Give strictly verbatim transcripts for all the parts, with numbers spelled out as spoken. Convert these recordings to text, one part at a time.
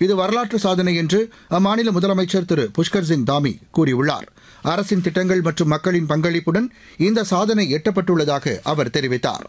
இது வரலாற்று சாதனை என்று அம்மாநில முதலமைச்சர் திரு புஷ்கர் சிங் தாமி கூறியுள்ளார். அரசின் திட்டங்கள் மற்றும் மக்களின் பங்களிப்புடன் இந்த சாதனை எட்டப்பட்டுள்ளதாக அவர் தெரிவித்தார்.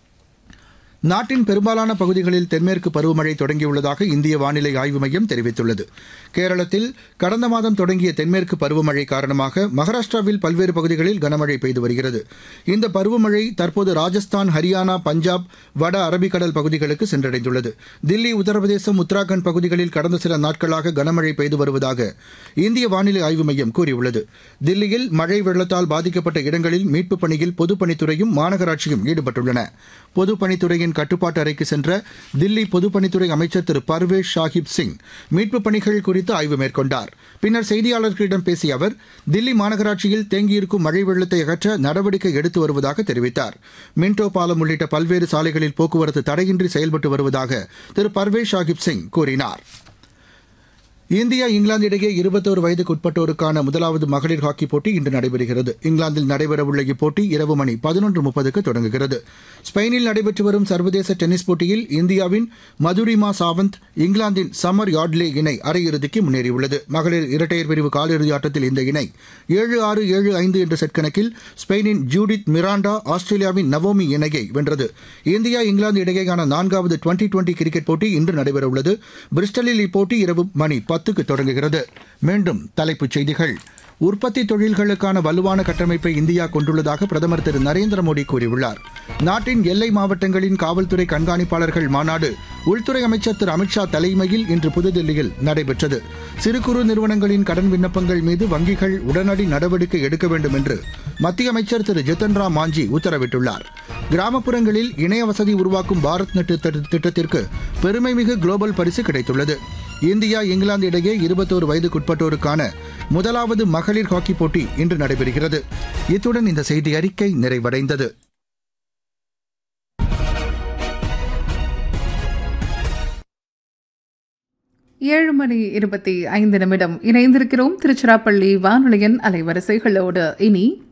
நாட்டின் பெரும்பாலான பகுதிகளில் தென்மேற்கு பருவமழை தொடங்கியுள்ளதாக இந்திய வானிலை ஆய்வு மையம் தெரிவித்துள்ளது. கேரளத்தில் கடந்த மாதம் தொடங்கிய தென்மேற்கு பருவமழை காரணமாக மகாராஷ்டிராவில் பல்வேறு பகுதிகளில் கனமழை பெய்து வருகிறது. இந்த பருவமழை தற்போது ராஜஸ்தான், ஹரியானா, பஞ்சாப், வட அரபிக்கடல் பகுதிகளுக்கு சென்றடைந்துள்ளது. தில்லி, உத்தரப்பிரதேசம், உத்தராகண்ட் பகுதிகளில் கடந்த சில நாட்களாக கனமழை பெய்து வருவதாக இந்திய வானிலை ஆய்வு மையம் கூறியுள்ளது. தில்லியில் மழை வெள்ளத்தால் பாதிக்கப்பட்ட இடங்களில் மீட்புப் பணியில் பொதுப்பணித்துறையும் மாநகராட்சியும் ஈடுபட்டுள்ளன. பொதுப்பணித்துறையின் கட்டுப்பாட்டு அறைக்கு சென்ற தில்லி பொதுப்பணித்துறை அமைச்சர் திரு பர்வேஷ் ஷாஹிப் சிங் மீட்புப் பணிகள் குறித்து ஆய்வு மேற்கொண்டார். பின்னர் செய்தியாளர்களிடம் பேசிய அவர், தில்லி மாநகராட்சியில் தேங்கியிருக்கும் மழை வெள்ளத்தை அகற்ற நடவடிக்கை எடுத்து வருவதாக தெரிவித்தார். மின்டோ பாலம் உள்ளிட்ட பல்வேறு சாலைகளில் போக்குவரத்து தடையின்றி செயல்பட்டு வருவதாக திரு பர்வேஷ் ஷாஹிப் சிங் கூறினார். இந்தியா இங்கிலாந்து இடையே இருபத்தோரு வயதுக்குட்பட்டோருக்கான முதலாவது மகளிர் ஹாக்கிப் போட்டி இன்று நடைபெறுகிறது. இங்கிலாந்தில் நடைபெறவுள்ள இப்போட்டி இரவு மணி பதினொன்று முப்பதுக்கு தொடங்குகிறது. ஸ்பெயினில் நடைபெற்று வரும் சர்வதேச டென்னிஸ் போட்டியில் இந்தியாவின் மதுரிமா சாவந்த், இங்கிலாந்தின் சமர் யார்ட்லே இணை அரையிறுதிக்கு முன்னேறியுள்ளது. மகளிர் இரட்டையர் பிரிவு காலிறுதி ஆட்டத்தில் இந்த இணை ஏழு ஆறு ஏழு ஐந்து என்ற செட் கணக்கில் ஸ்பெயினின் ஜூடித் மிராண்டா, ஆஸ்திரேலியாவின் நவோமி இணையை வென்றது. இந்தியா இங்கிலாந்து இடையேயான நான்காவது டுவெண்டி டுவெண்டி கிரிக்கெட் போட்டி இன்று நடைபெறவுள்ளது. பிரிஸ்டலில் இப்போட்டி இரவு மணி பத்துக்கு தொடங்குகிறது. மீண்டும் தலைப்புச் செய்திகள். உற்பத்தி தொழில்களுக்கான வலுவான கட்டமைப்பை இந்தியா கொண்டுள்ளதாக பிரதமர் திரு நரேந்திர மோடி கூறியுள்ளார். நாட்டின் எல்லை மாவட்டங்களின் காவல்துறை கண்காணிப்பாளர்கள் மாநாடு உள்துறை அமைச்சர் திரு அமித்ஷா தலைமையில் இன்று புதுதில்லியில் நடைபெற்றது. சிறு குறு நிறுவனங்களின் கடன் விண்ணப்பங்கள் மீது வங்கிகள் உடனடி நடவடிக்கை எடுக்க வேண்டும் என்று மத்திய அமைச்சர் திரு ஜித்தன் ராம் மாஞ்சி உத்தரவிட்டுள்ளார். கிராமப்புறங்களில் இணைய வசதி உருவாக்கும் பாரத் நெட் திட்டத்திற்கு பெருமைமிகு குளோபல் பரிசு கிடைத்துள்ளது. இந்தியா இங்கிலாந்து இடையே இருபத்தோரு வயதுக்குட்பட்டோருக்கான முதலாவது மகளிர் ஹாக்கி போட்டி இன்று நடைபெறுகிறது. இத்துடன் இந்த செய்தி அறிக்கை நிறைவடைந்தது. ஏழு மணி இருபத்தி ஐந்து நிமிடம் இணைந்திருக்கிறோம் திருச்சிராப்பள்ளி வானொலியின் அலைவரிசைகளோடு. இனி